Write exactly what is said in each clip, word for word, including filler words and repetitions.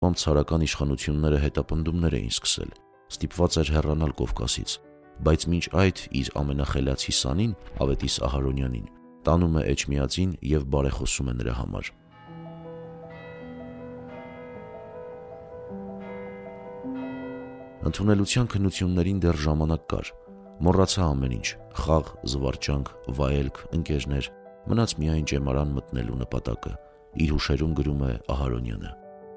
Ամ ցարական իշխանությունները հետապնդումներ էին սկսել, ստիպված էր հեռանալ Կովկասից, բայց մինչ այդ իր ամենախելացի սանին, Ավետիս Ահարոնյանին, տանում է Էջմիածին և բարեխոսում է նրա համար։ Ընդունելության քննություններին դեռ ժամանակ կար, մոռացա ամեն ինչ, խաղ, զվարճանք, վայելք, ընկերներ, մնաց միայն ճեմարան մտնելու նպատակը, իր հուշերում գրում է Ահարոնյանը։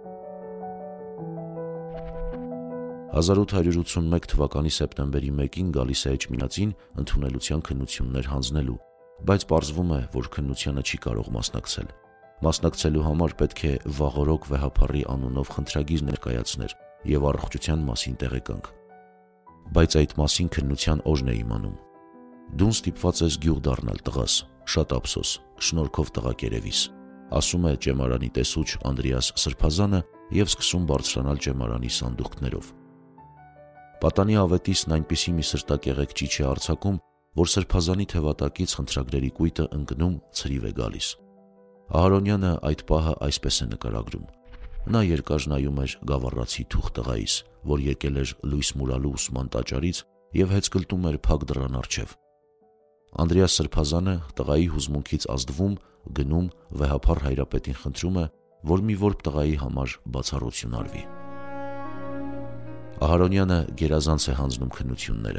հազար ութ հարյուր ութսունմեկ թվականի սեպտեմբերի մեկին գալիս է Էջմիածին ընդունելության քննություններ հանձնելու, բայց պարզվում է, որ քննությանը չի կարող մասնակցել։ Մասնակցելու համար պետք է վաղօրոք վեհափառի անունով խնդրագիր ներկայացներ և առողջության մասին տեղեկանք։ Բայց այդ մասին քննության օրն է իմանում։ Դուն ստիպված ես գյուղ դառնալ, տղաս, շատ ափսոս, շնորհքով տղակերևիս, ասում է ճեմարանի տեսուչ Անդրեաս Սրբազանը և սկսում բարձրանալ ճեմարանի սանդուղքներով։ Պատանի ավետիսն այնպիսի մի սրտակեղեկ ճիչ է արձակում, որ Սրբազանի թևատակից խնդրագրերի կույտը ընկնում, ցրիվ է գալիս։ Ահարոնյանը այդ պահը այսպես է նկարագրում. նա երկար նայում էր գավառացի թուխ տղայիս, որ եկել էր լույս մուրալու ուսման տաճարից և հեծկլտում էր փակ դռան առջև։ Անդրեաս Սրբազանը տղայի հուզմունքից ազդվում, գնում, վեհափառ հայրապետին խնդրում է, որ մի որբ տղայի համար բացառություն արվի։ Ահարոնյանը գերազանց է հանձնում քննությունները։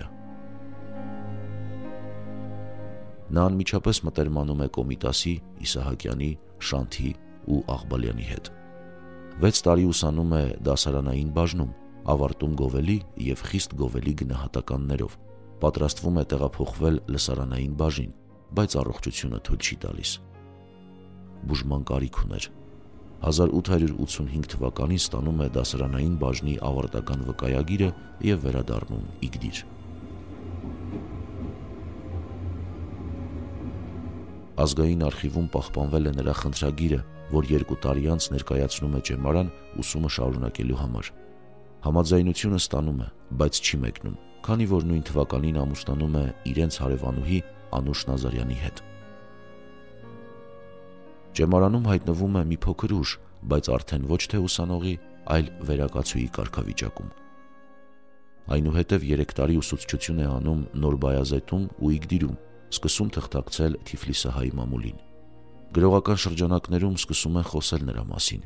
Նա անմիջապես մտերմանում է Կոմիտասի, Իսահակյանի, Շանթի ու Աղբալյանի հետ։ Վեց տարի ուսանում է դասարանային բաժնում, ավարտում գովելի և խիստ գովելի գնահատականներով, պատրաստվում է տեղափոխվել լսարանային բաժին, բայց առողջությունը թույլ չի տալիս։ Բուժման կարիք ուներ։ հազար ութ հարյուր ութսունհինգ թվականին ստանում է դասարանային բաժնի ավարտական վկայագիրը և վերադառնում Իգդիր։ Ազգային արխիվում պահպանվել է նրա խնդրագիրը, որ երկու տարի անց ներկայացնում է ճեմարան ուսումը շարունակելու համար։ Համաձայնությունը ստանում է, բայց չի մեկնում, քանի որ նույն թվականին ամուսնանում է իրենց հարևանուհի Անուշ Նազարյանի հետ։ Ճեմարանում հայտնվում է մի փոքր ուժ, բայց արդեն ոչ թե ուսանողի, այլ վերակացուի կարգավիճակում։ Այնուհետև երեք տարի ուսուցչություն է անում Նոր Բայազետում ու Իգդիրում, սկսում թղթակցել Թիֆլիսահայ մամուլին։ Գրողական շրջանակներում սկսում են խոսել նրա մասին։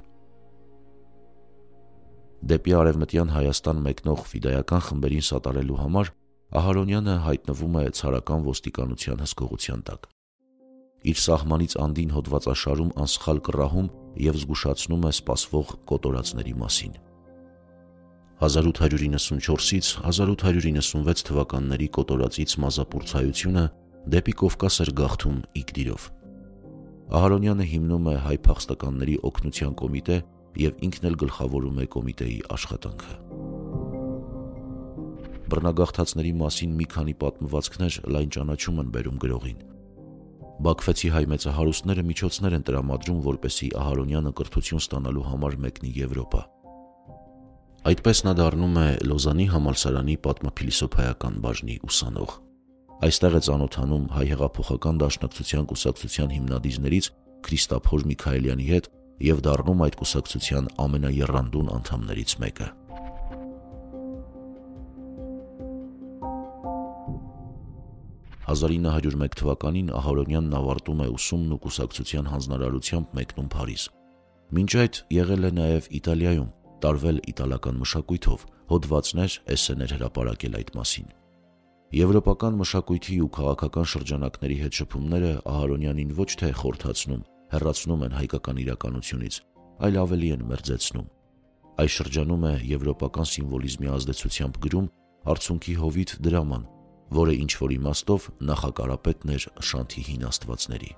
Դեպի Արևմտյան Հայաստան մեկնող ֆիդայական խմբերին սատարելու համար Ահարոնյանը հայտնվում է ցարական ոստիկանության հսկողության տակ։ Իր սահմանից անդին հոդվածաշարում անսխալ կռահում և զգուշացնում է սպասվող կոտորածների մասին։ հազար ութ հարյուր իննսունչորսից հազար ութ հարյուր իննսունվեց թվականների կոտորածից մազապուրծայությունը դեպի Կովկաս էր գաղթում Իգդիրով։ Ահարոնյանը հիմնում է հայ փախստականների օգնության կոմիտե և ինքն էլ գլխավորում է կոմիտեի աշխատանքը։ Բռնագաղթածների մասին մի քանի պատմվածքներ լայն ճանաչում են բերում գրողին։ Բաքվեցի հայ մեծահարուստները միջոցներ են տրամադրում, որպեսզի Ահարոնյանը կրթություն ստանալու համար մեկնի Եվրոպա։ Այդպես նա դառնում է Լոզանի համալսարանի պատմափիլիսոփայական բաժնի ուսանող։ Այստեղ է ծանոթանում հայ հեղափոխական դաշնակցության կուսակցության հիմնադիրներից Քրիստափոր Միքայելյանի հետ և դառնում այդ կուսակցության ամենաեռանդուն անդամներից մեկը։ հազար ինը հարյուր մեկ թվականին Ահարոնյանն ավարտում է ուսումն ու կուսակցության հանձնարարությամբ մեկնում Փարիզ։ Մինչ այդ եղել է նաև Իտալիայում, տարվել իտալական մշակույթով, հոդվածներ, էսսեներ հրապարակել այդ մասին։ Եվրոպական մշակույթի ու քաղաքական շրջանակների հետ շփումները Ահարոնյանին ոչ թե խորթացնում, հեռացնում են հայկական իրականությունից, այլ ավելի են մերձեցնում։ Այս շրջանում է եվրոպական սիմվոլիզմի ազդեցությամբ գրում «Արցունքի հովիտ» դրաման, որը ինչ-որ իմաստով նախակարապետն էր Շանթի հին աստվածների։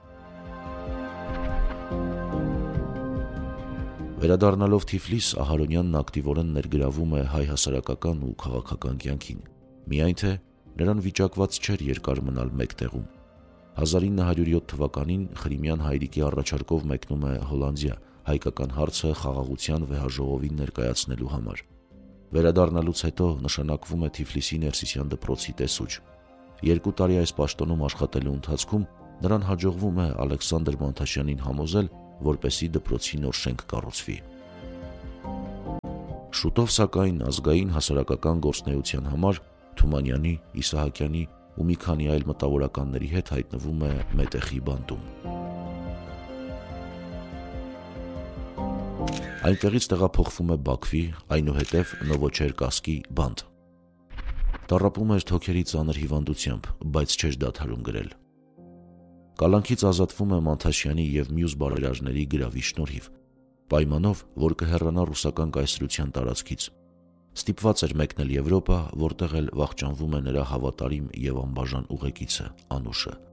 Վերադառնալով Թիֆլիս, Ահարոնյանն ակտիվորեն ներգրավում է հայ հասարակական ու քաղաքական կյանքին, միայն թե նրան վիճակված չէր երկար մնալ մեկ տեղում։ հազար ինը հարյուր յոթ թվականին Խրիմյան հայրիկի առաջարկով մեկնում է Հոլանդիա հայկական հարցը խաղաղության վեհաժողովին ներկայացնելու համար։ Վերադառնալուց հետո նշանակվում է Թիֆլիսի Ներսիսյան դպրոցի տեսուչ։ Երկու տարի այս պաշտոնում աշխատելու ընթացքում նրան հաջողվում է Ալեքսանդր Մանթաշյանին համոզել, որպեսզի դպրոցի նոր շենք կառուցվի։ Շուտով սակայն ազգային հասարակական գործնեության համար Թումանյանի, Իսահակյանի ու մի քանի այլ մտավորականների հետ հայտնվում է Մետեխի բանտում։ Այնտեղից տեղափոխվում է Բաքվի, այնուհետև Նովոչերկասկի բանտ։ Տառապում էր թոքերի ծանր հիվանդությամբ, բայց չէր դադարում գրել։ Կալանքից ազատվում է Մանթաշյանի և մյուս բարերարների գրավի շնորհիվ, պայմանով, որ կհեռանա ռուսական կայսրության տարածքից։ Ստիպված էր մեկնել Եվրոպա, որտեղ էլ վախճանվում է նրա հավատարիմ և անբաժան ուղեկիցը՝ Անուշը։